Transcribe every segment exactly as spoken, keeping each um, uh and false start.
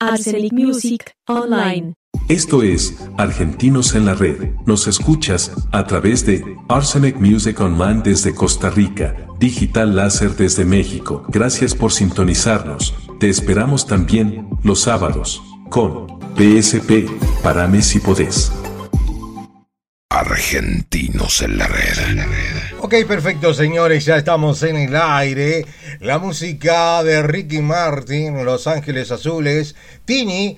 Arsenic Music Online. Esto es Argentinos en la Red. Nos escuchas a través de Arsenic Music Online desde Costa Rica, Digital Láser desde México. Gracias por sintonizarnos. Te esperamos también los sábados con P S P, Parame si podés. Argentinos en la Red. Ok, perfecto, señores, ya estamos en el aire. La música de Ricky Martin, Los Ángeles Azules. Tini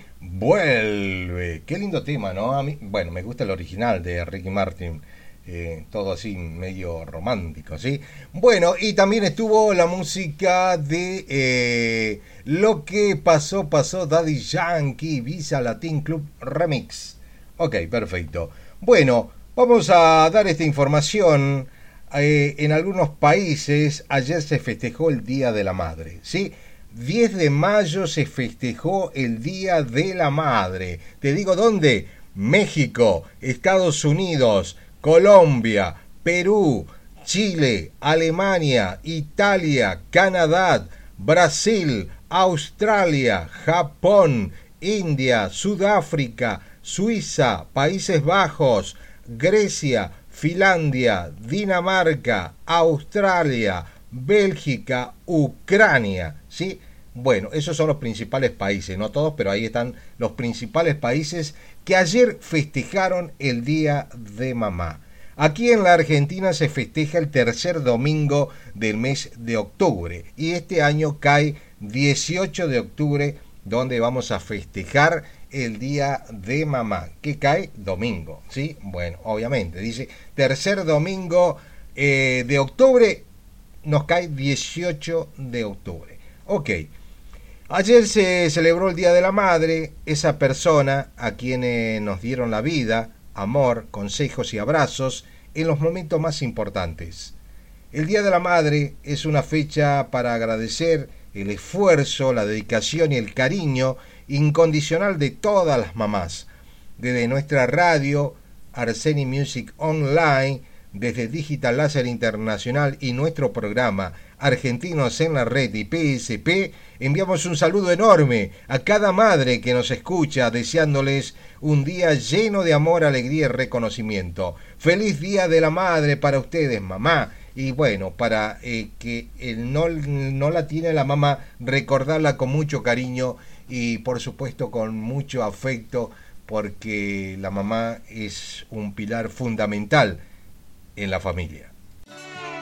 vuelve. Qué lindo tema, ¿no? A mí, bueno, me gusta el original de Ricky Martin. Eh, todo así medio romántico, ¿sí? Bueno, y también estuvo la música de eh, Lo que pasó, pasó, Daddy Yankee, Visa Latin Club Remix. Ok, perfecto. Bueno, vamos a dar esta información. Eh, en algunos países ayer se festejó el Día de la Madre, ¿sí? diez de mayo se festejó el Día de la Madre. Te digo dónde: México, Estados Unidos, Colombia, Perú, Chile, Alemania, Italia, Canadá, Brasil, Australia, Japón, India, Sudáfrica, Suiza, Países Bajos, Grecia, Finlandia, Dinamarca, Australia, Bélgica, Ucrania, ¿sí? Bueno, esos son los principales países, no todos, pero ahí están los principales países que ayer festejaron el Día de Mamá. Aquí en la Argentina se festeja el tercer domingo del mes de octubre y este año cae dieciocho de octubre, donde vamos a festejar el Día de Mamá, que cae domingo, ¿sí? Bueno, obviamente, dice tercer domingo eh, de octubre, nos cae dieciocho de octubre. Ok, ayer se celebró el Día de la Madre, esa persona a quienes nos dieron la vida, amor, consejos y abrazos en los momentos más importantes. El Día de la Madre es una fecha para agradecer el esfuerzo, la dedicación y el cariño incondicional de todas las mamás. Desde nuestra radio, Arsenic Music Online, desde Digital Láser Internacional y nuestro programa Argentinos en la Red y P S P, enviamos un saludo enorme a cada madre que nos escucha, deseándoles un día lleno de amor, alegría y reconocimiento. Feliz Día de la Madre para ustedes, mamá. Y bueno, para eh, que el no, no la tiene la mamá, recordarla con mucho cariño y por supuesto con mucho afecto, porque la mamá es un pilar fundamental en la familia.